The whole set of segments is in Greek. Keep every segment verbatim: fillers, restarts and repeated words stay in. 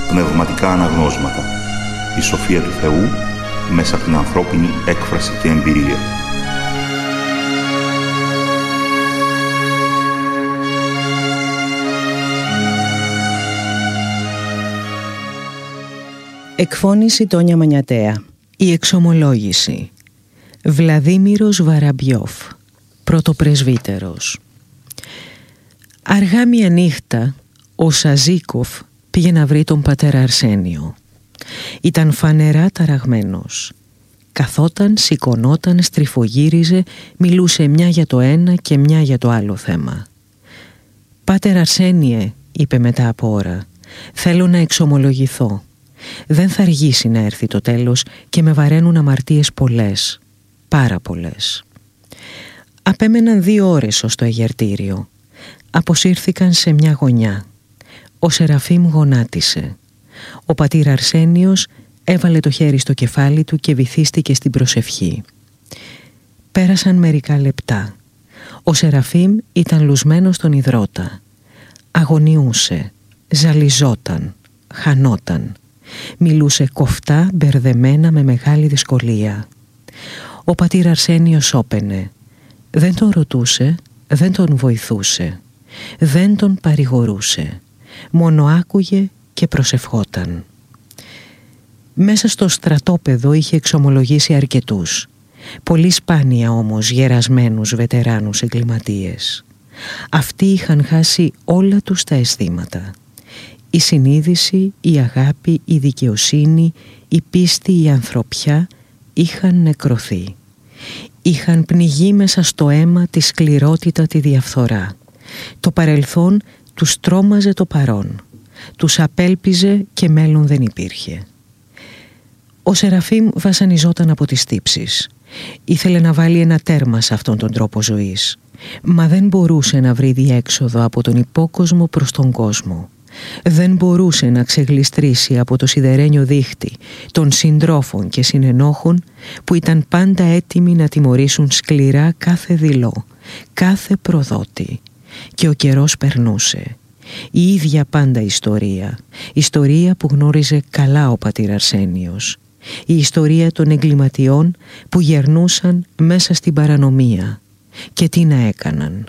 πνευματικά αναγνώσματα. Η σοφία του Θεού μέσα από την ανθρώπινη έκφραση και εμπειρία. Εκφώνηση Τόνια Μανιατέα. Η εξομολόγηση. Βλαδίμηρος Βαραμπιόφ, πρωτοπρεσβύτερος. Αργά μια νύχτα ο Σαζίκοφ πήγε να βρει τον πατέρα Αρσένιο. Ήταν φανερά ταραγμένος. Καθόταν, σηκωνόταν, στριφογύριζε, μιλούσε μια για το ένα και μια για το άλλο θέμα. «Πάτερ Αρσένιε», είπε μετά από ώρα, «θέλω να εξομολογηθώ. Δεν θα αργήσει να έρθει το τέλος και με βαραίνουν αμαρτίες πολλές, πάρα πολλές». Απέμεναν δύο ώρες ως το αγερτήριο. Αποσύρθηκαν σε μια γωνιά. Ο Σεραφείμ γονάτισε. Ο πατήρ Αρσένιος έβαλε το χέρι στο κεφάλι του και βυθίστηκε στην προσευχή. Πέρασαν μερικά λεπτά. Ο Σεραφείμ ήταν λουσμένος στον ιδρώτα. Αγωνιούσε, ζαλιζόταν, χανόταν. Μιλούσε κοφτά, μπερδεμένα, με μεγάλη δυσκολία. Ο πατήρ Αρσένιος όπαινε. Δεν τον ρωτούσε, δεν τον βοηθούσε, δεν τον παρηγορούσε. Μόνο άκουγε και προσευχόταν. Μέσα στο στρατόπεδο είχε εξομολογήσει αρκετούς. Πολύ σπάνια όμως γερασμένους βετεράνους εγκληματίες. Αυτοί είχαν χάσει όλα τους τα αισθήματα. Η συνείδηση, η αγάπη, η δικαιοσύνη, η πίστη, η ανθρωπιά είχαν νεκρωθεί. Είχαν πνιγεί μέσα στο αίμα τη σκληρότητα, τη διαφθορά. Το παρελθόν τους τρόμαζε το παρόν. Τους απέλπιζε και μέλλον δεν υπήρχε. Ο Σεραφείμ βασανιζόταν από τις τύψεις. Ήθελε να βάλει ένα τέρμα σε αυτόν τον τρόπο ζωής. Μα δεν μπορούσε να βρει διέξοδο από τον υπόκοσμο προς τον κόσμο. Δεν μπορούσε να ξεγλιστρήσει από το σιδερένιο δίχτυ των συντρόφων και συνενόχων που ήταν πάντα έτοιμοι να τιμωρήσουν σκληρά κάθε δειλό, κάθε προδότη. Και ο καιρός περνούσε. Η ίδια πάντα ιστορία, ιστορία που γνώριζε καλά ο πατήρ Αρσένιος. Η ιστορία των εγκληματιών που γερνούσαν μέσα στην παρανομία. Και τι να έκαναν.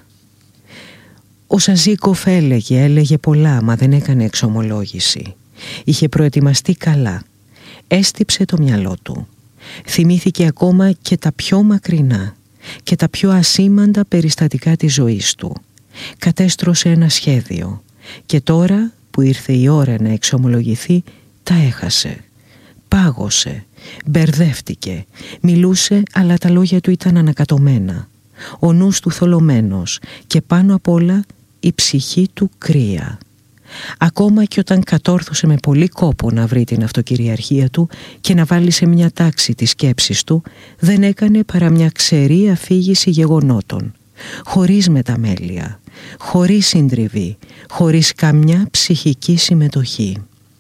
Ο Σαζίκοφ έλεγε, έλεγε πολλά, μα δεν έκανε εξομολόγηση. Είχε προετοιμαστεί καλά. Έστυψε το μυαλό του. Θυμήθηκε ακόμα και τα πιο μακρινά και τα πιο ασήμαντα περιστατικά της ζωής του. Κατέστρωσε ένα σχέδιο και τώρα που ήρθε η ώρα να εξομολογηθεί, τα έχασε. Πάγωσε, μπερδεύτηκε, μιλούσε αλλά τα λόγια του ήταν ανακατωμένα. Ο νους του θολωμένος και πάνω απ' όλα η ψυχή του κρύα. Ακόμα και όταν κατόρθωσε με πολύ κόπο να βρει την αυτοκυριαρχία του και να βάλει σε μια τάξη τις σκέψεις του, δεν έκανε παρά μια ξερή αφήγηση γεγονότων, χωρίς μεταμέλεια, χωρίς συντριβή, χωρίς καμιά ψυχική συμμετοχή.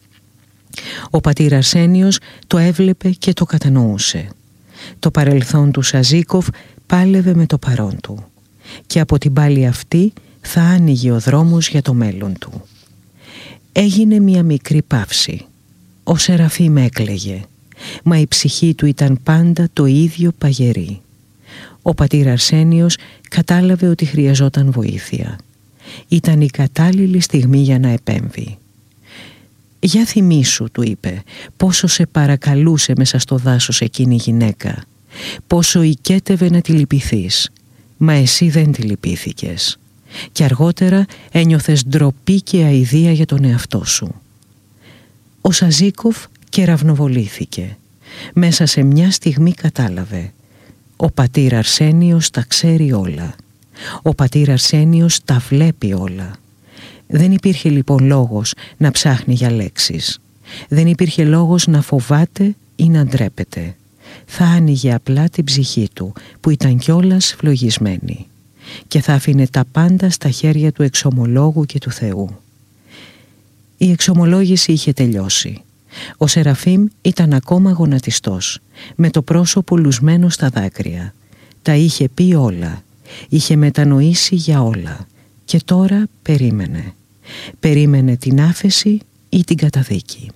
Ο πατήρ Αρσένιος το έβλεπε και το κατανοούσε. Το παρελθόν του Σαζίκοφ πάλευε με το παρόν του και από την πάλη αυτή θα άνοιγε ο δρόμος για το μέλλον του. Έγινε μια μικρή παύση. Ο Σεραφείμ έκλαιγε, μα η ψυχή του ήταν πάντα το ίδιο παγερή. Ο πατήρ Αρσένιος κατάλαβε ότι χρειαζόταν βοήθεια. Ήταν η κατάλληλη στιγμή για να επέμβει. «Για θυμήσου», του είπε, «πόσο σε παρακαλούσε μέσα στο δάσος εκείνη η γυναίκα, πόσο οικέτευε να τη λυπηθείς, μα εσύ δεν τη λυπήθηκες και αργότερα ένιωθες ντροπή και αηδία για τον εαυτό σου». Ο Σαζίκοφ κεραυνοβολήθηκε. Μέσα σε μια στιγμή κατάλαβε. Ο πατήρ Αρσένιος τα ξέρει όλα. Ο πατήρ Αρσένιος τα βλέπει όλα. Δεν υπήρχε λοιπόν λόγος να ψάχνει για λέξεις. Δεν υπήρχε λόγος να φοβάται ή να ντρέπεται. Θα άνοιγε απλά την ψυχή του που ήταν κιόλας φλογισμένη και θα άφηνε τα πάντα στα χέρια του εξομολόγου και του Θεού. Η εξομολόγηση είχε τελειώσει. Ο Σεραφείμ ήταν ακόμα γονατιστός, με το πρόσωπο λουσμένο στα δάκρυα. Τα είχε πει όλα, είχε μετανοήσει για όλα και τώρα περίμενε. Περίμενε την άφεση ή την καταδίκη.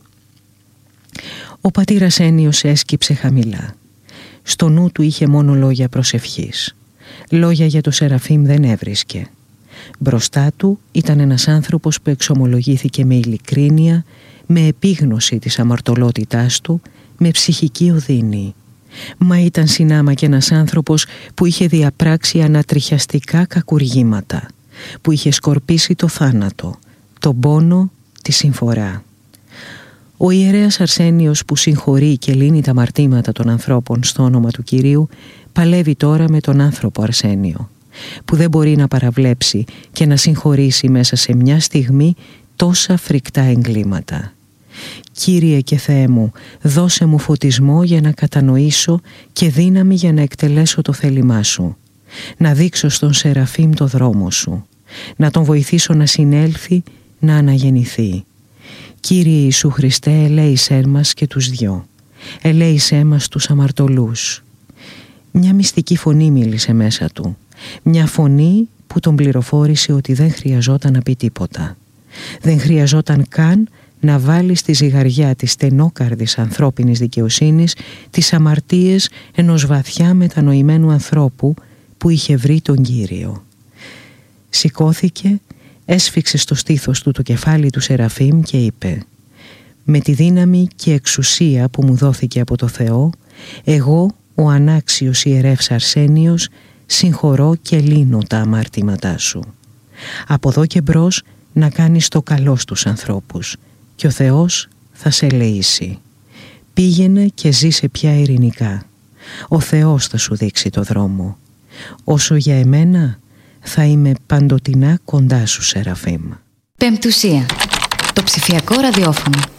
Ο πατήρ Αρσένιος έσκυψε χαμηλά. Στο νου του είχε μόνο λόγια προσευχής. Λόγια για το Σεραφείμ δεν έβρισκε. Μπροστά του ήταν ένας άνθρωπος που εξομολογήθηκε με ειλικρίνεια, με επίγνωση της αμαρτωλότητάς του, με ψυχική οδύνη. Μα ήταν συνάμα και ένας άνθρωπος που είχε διαπράξει ανατριχιαστικά κακουργήματα, που είχε σκορπίσει το θάνατο, τον πόνο, τη συμφορά. Ο ιερέας Αρσένιος που συγχωρεί και λύνει τα αμαρτήματα των ανθρώπων στο όνομα του Κυρίου παλεύει τώρα με τον άνθρωπο Αρσένιο, που δεν μπορεί να παραβλέψει και να συγχωρήσει μέσα σε μια στιγμή τόσα φρικτά εγκλήματα. Κύριε και Θεέ μου, δώσε μου φωτισμό για να κατανοήσω και δύναμη για να εκτελέσω το θέλημά σου, να δείξω στον Σεραφείμ το δρόμο σου, να τον βοηθήσω να συνέλθει, να αναγεννηθεί. Κύριε Ιησού Χριστέ, ελέησέ μας και τους δυο, ελέησέ μας τους αμαρτωλούς. Μια μυστική φωνή μίλησε μέσα του, μια φωνή που τον πληροφόρησε ότι δεν χρειαζόταν να πει τίποτα. Δεν χρειαζόταν καν να βάλει στη ζυγαριά της στενόκαρδης ανθρώπινης δικαιοσύνης τις αμαρτίες ενός βαθιά μετανοημένου ανθρώπου που είχε βρει τον Κύριο. Σηκώθηκε, έσφιξε στο στήθος του το κεφάλι του Σεραφείμ και είπε: «Με τη δύναμη και εξουσία που μου δόθηκε από το Θεό, εγώ, ο ανάξιος ιερεύς Αρσένιος, συγχωρώ και λύνω τα αμάρτηματά σου. Από εδώ και μπρος να κάνεις το καλό στους ανθρώπους και ο Θεός θα σε ελεήσει. Πήγαινε και ζήσε πια ειρηνικά. Ο Θεός θα σου δείξει το δρόμο. Όσο για εμένα, θα είμαι παντοτινά κοντά σου, Σεραφείμ». Πεμπτουσία. Το ψηφιακό ραδιόφωνο.